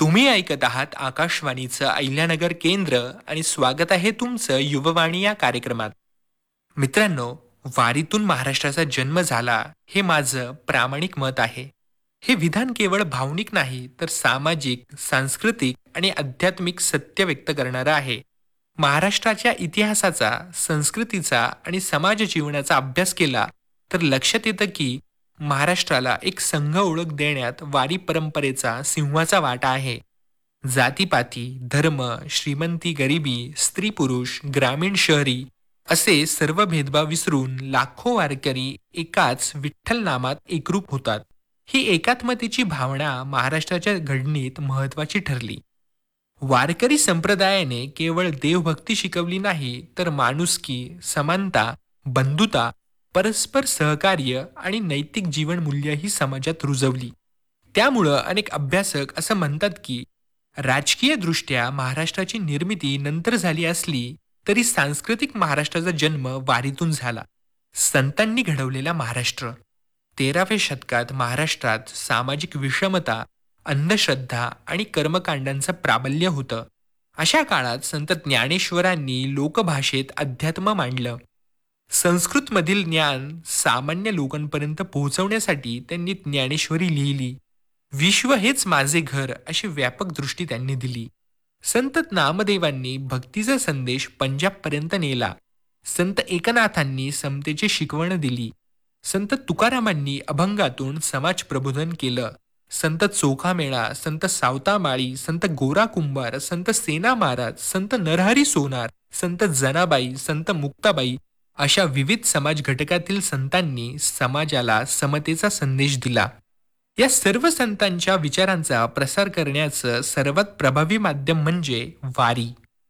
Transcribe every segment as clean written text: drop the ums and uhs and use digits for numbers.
तुम्ही ऐकत आहात आकाशवाणीचं अहिल्यानगर केंद्र आणि स्वागत आहे तुमचं युववाणी या कार्यक्रमात. मित्रांनो, वारीतून महाराष्ट्राचा जन्म झाला हे माझं प्रामाणिक मत आहे. हे विधान केवळ भावनिक नाही तर सामाजिक, सांस्कृतिक आणि आध्यात्मिक सत्य व्यक्त करणारं आहे. महाराष्ट्राच्या इतिहासाचा, संस्कृतीचा आणि समाज जीवनाचा अभ्यास केला तर लक्षात येतं की महाराष्ट्राला एक संघ ओळख देण्यात वारी परंपरेचा सिंहाचा वाटा आहे. जातीपाती, धर्म, श्रीमंती गरिबी, स्त्री पुरुष, ग्रामीण शहरी असे सर्व भेदभाव विसरून लाखो वारकरी एकाच विठ्ठल नामात एकरूप होतात. ही एकात्मतेची भावना महाराष्ट्राच्या घडणीत महत्वाची ठरली. वारकरी संप्रदायाने केवळ देवभक्ती शिकवली नाही तर माणुसकी, समानता, बंधुता, परस्पर सहकार्य आणि नैतिक जीवनमूल्यही समाजात रुजवली. त्यामुळं अनेक अभ्यासक असं म्हणतात की राजकीयदृष्ट्या महाराष्ट्राची निर्मिती नंतर झाली असली तरी सांस्कृतिक महाराष्ट्राचा जन्म वारीतून झाला. संतांनी घडवलेला महाराष्ट्र. 13व्या शतकात महाराष्ट्रात सामाजिक विषमता, अंधश्रद्धा आणि कर्मकांडांचं प्राबल्य होतं. अशा काळात संत ज्ञानेश्वरांनी लोकभाषेत अध्यात्म मांडलं. संस्कृतमधील ज्ञान सामान्य लोकांपर्यंत पोहोचवण्यासाठी त्यांनी ज्ञानेश्वरी लिहिली. विश्व हेच माझे घर अशी व्यापक दृष्टी त्यांनी दिली. संत नामदेवांनी भक्तीचा संदेश पंजाबपर्यंत नेला. संत एकनाथांनी समतेची शिकवण दिली. संत तुकारामांनी अभंगातून समाज प्रबोधन केलं. संत चोखामेळा, संत सावतामाळी, संत गोरा कुंभार, संत सेना महाराज, संत नरहरी सोनार, संत जनाबाई, संत मुक्ताबाई अशा विविध समाज घटकातील संतांनी समाजाला समतेचा संदेश दिला. या सर्व संतांच्या विचारांचा प्रसार करण्याचं सर्वात प्रभावी माध्यम म्हणजे वारी.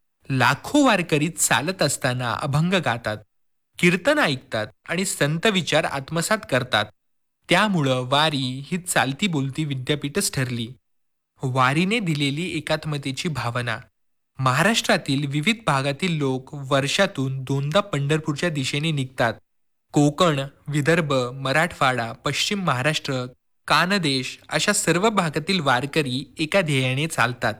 लाखो वारकरी चालत असताना अभंग गातात, कीर्तन ऐकतात आणि संत विचार आत्मसात करतात. त्यामुळं वारी ही चालती बोलती विद्यापीठच ठरली. वारीने दिलेली एकात्मतेची भावना. महाराष्ट्रातील विविध भागातील लोक वर्षातून दोनदा पंढरपूरच्या दिशेने निघतात. कोकण, विदर्भ, मराठवाडा, पश्चिम महाराष्ट्र, कानदेश अशा सर्व भागातील वारकरी एका ध्येयाने चालतात.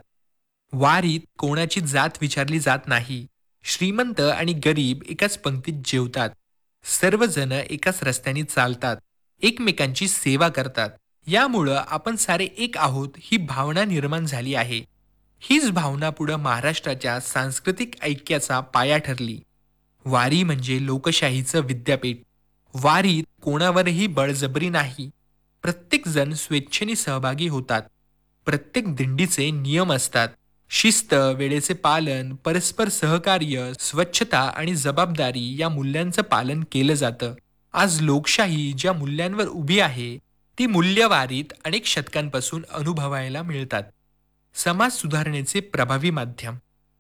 वारीत कोणाची जात विचारली जात नाही. श्रीमंत आणि गरीब एकाच पंक्तीत जेवतात. सर्वजण एकाच रस्त्याने चालतात, एकमेकांची सेवा करतात. यामुळं आपण सारे एक आहोत ही भावना निर्माण झाली आहे. हीच भावना पुढं महाराष्ट्राच्या सांस्कृतिक ऐक्याचा पाया ठरली. वारी म्हणजे लोकशाहीचं विद्यापीठ. वारीत कोणावरही बळजबरी नाही. प्रत्येक जण स्वेच्छेने सहभागी होतात. प्रत्येक दिंडीचे नियम असतात. शिस्त, वेळेचे पालन, परस्पर सहकार्य, स्वच्छता आणि जबाबदारी या मूल्यांचं पालन केलं जातं. आज लोकशाही ज्या मूल्यांवर उभी आहे ती मूल्य वारीत अनेक शतकांपासून अनुभवायला मिळतात. समाज सुधारणेचे प्रभावी माध्यम.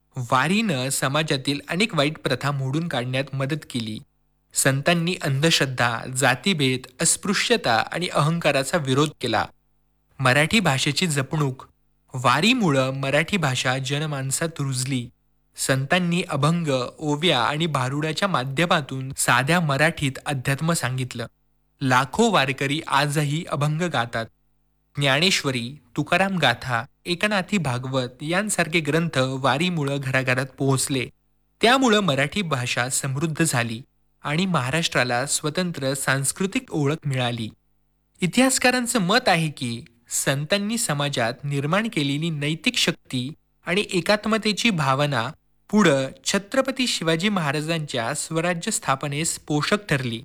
वारीनं समाजातील अनेक वाईट प्रथा मोडून काढण्यात मदत केली. संतांनी अंधश्रद्धा, जातीभेद, अस्पृश्यता आणि अहंकाराचा विरोध केला. मराठी भाषेची जपणूक. वारीमुळं मराठी भाषा जनमानसात रुजली. संतांनी अभंग, ओव्या आणि भारुडाच्या माध्यमातून साध्या मराठीत अध्यात्म सांगितलं. लाखो वारकरी आजही अभंग गातात. ज्ञानेश्वरी, तुकाराम गाथा, एकनाथी भागवत यांसारखे ग्रंथ वारीमुळं घराघरात पोहोचले. त्यामुळं मराठी भाषा समृद्ध झाली आणि महाराष्ट्राला स्वतंत्र सांस्कृतिक ओळख मिळाली. इतिहासकारांचं मत आहे की संतांनी समाजात निर्माण केलेली नैतिक शक्ती आणि एकात्मतेची भावना पुढं छत्रपती शिवाजी महाराजांच्या स्वराज्य स्थापनेस पोषक ठरली.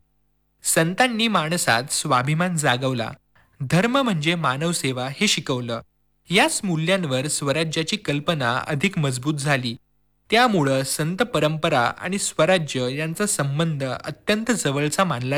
संतांनी माणसात स्वाभिमान जागवला. धर्म म्हणजे मानवसेवा हे शिकवलं. याच मूल्यांवर स्वराज्याची कल्पना अधिक मजबूत झाली. त्यामुळं संत परंपरा आणि स्वराज्य यांचा संबंध अत्यंत जवळचा मानला